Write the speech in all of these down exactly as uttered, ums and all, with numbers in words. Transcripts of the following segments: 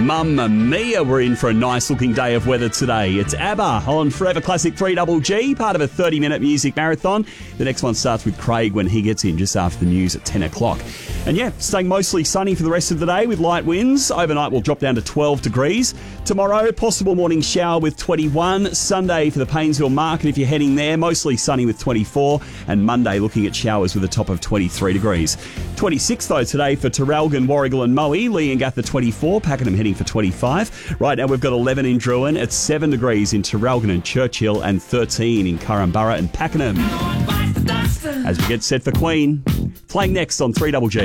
Mamma Mia, we're in for a nice-looking day of weather today. It's ABBA on Forever Classic three G G, part of a thirty-minute music marathon. The next one starts with Craig when he gets in just after the news at ten o'clock. And yeah, staying mostly sunny for the rest of the day with light winds. Overnight will drop down to twelve degrees. Tomorrow, possible morning shower with twenty-one. Sunday for the Paynesville Market if you're heading there, mostly sunny with twenty-four. And Monday looking at showers with a top of twenty-three degrees. twenty-six though today for Terralgan, Warrigal and Moe. Leongatha twenty-four, Pakenham heading for twenty-five. Right now we've got eleven in Druin, at seven degrees in Terralgan and Churchill, and thirteen in Curramborough and Pakenham. As we get set for Queen, playing next on three G G.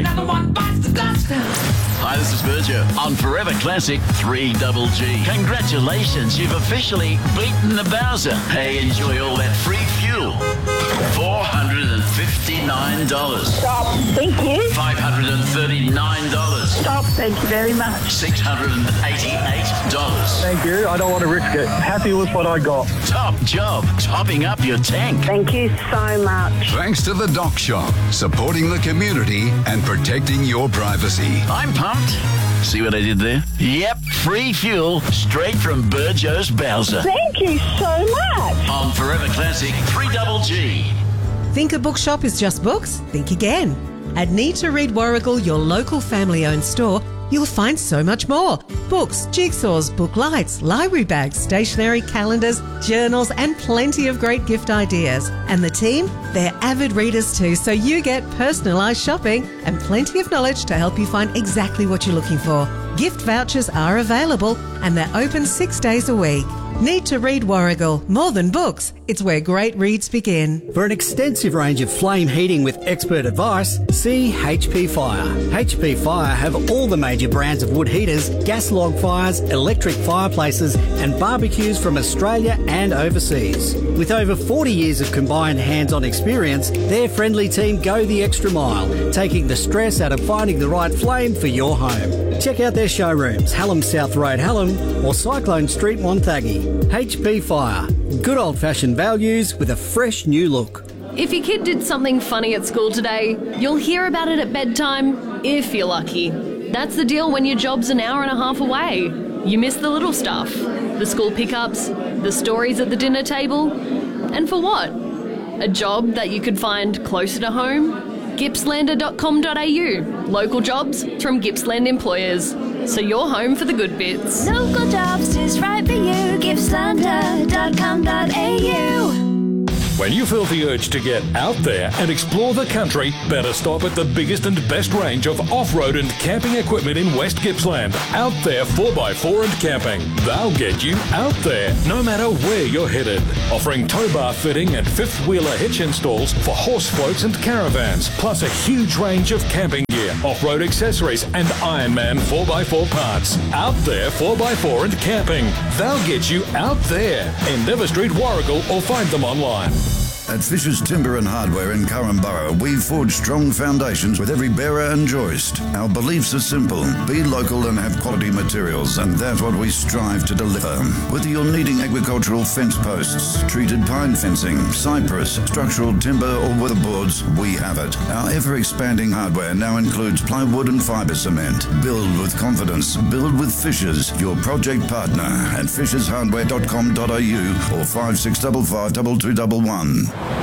Hi, this is Virgil on Forever Classic three G G. Congratulations, you've officially beaten the Bowser. Hey, enjoy all that free fuel. four hundred fifty-nine dollars. Stop. Thank you. five hundred thirty-nine dollars. Stop. Thank you very much. six hundred eighty-eight dollars. Thank you. I don't want to risk it. Happy with what I got. Top job, topping up your tank. Thank you so much. Thanks to the Dock Shop, supporting the community and protecting your privacy. I'm pumped. See what I did there? Yep, free fuel straight from Burjo's Bowser. Thank you so much. On Forever Classic three G G. Think a bookshop is just books? Think again. At Need to Read Warrigal, your local family-owned store, you'll find so much more. Books, jigsaws, book lights, library bags, stationery, calendars, journals, and plenty of great gift ideas. And the team, they're avid readers too, so you get personalised shopping and plenty of knowledge to help you find exactly what you're looking for. Gift vouchers are available and they're open six days a week. Need to Read Warrigal. More than books, it's where great reads begin. For an extensive range of flame heating with expert advice, see H P Fire. H P Fire have all the major brands of wood heaters, gas log fires, electric fireplaces and barbecues from Australia and overseas. With over forty years of combined hands-on experience, their friendly team go the extra mile, taking the stress out of finding the right flame for your home. Check out their showrooms, Hallam South Road, Hallam or Cyclone Street, Wonthaggi. H P Fire. Good old-fashioned values with a fresh new look. If your kid did something funny at school today, you'll hear about it at bedtime, if you're lucky. That's the deal when your job's an hour and a half away. You miss the little stuff. The school pickups, the stories at the dinner table. And for what? A job that you could find closer to home? Gippslander dot com dot a u. Local jobs from Gippsland employers. So you're home for the good bits. Local jobs is right for you. Gippslander dot com dot a u. When you feel the urge to get out there and explore the country, better stop at the biggest and best range of off-road and camping equipment in West Gippsland. Out There four by four and Camping. They'll get you out there, no matter where you're headed. Offering tow bar fitting and fifth-wheeler hitch installs for horse floats and caravans, plus a huge range of camping gear, off-road accessories and Ironman four by four parts. Out There four by four and Camping. They'll get you out there. Endeavour Street, Warrigal, or find them online. At Fisher's Timber and Hardware in Curramborough, we forge strong foundations with every bearer and joist. Our beliefs are simple. Be local and have quality materials, and that's what we strive to deliver. Whether you're needing agricultural fence posts, treated pine fencing, cypress, structural timber, or weatherboards, we have it. Our ever-expanding hardware now includes plywood and fibre cement. Build with confidence. Build with Fishers, your project partner at fishers hardware dot com dot a u or five six five five two two one one.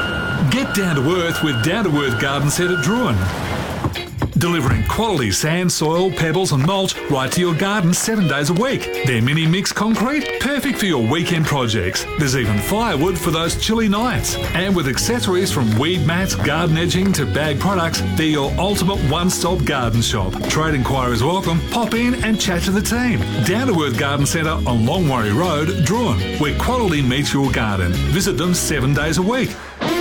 Get down to earth with Down to Earth Garden Centre Druin. Delivering quality sand, soil, pebbles and mulch right to your garden seven days a week. Their mini mix concrete, perfect for your weekend projects. There's even firewood for those chilly nights. And with accessories from weed mats, garden edging to bag products, they're your ultimate one-stop garden shop. Trade inquiries welcome. Pop in and chat to the team. Down to Earth Garden Centre on Longwarry Road, Druin, where quality meets your garden. Visit them seven days a week.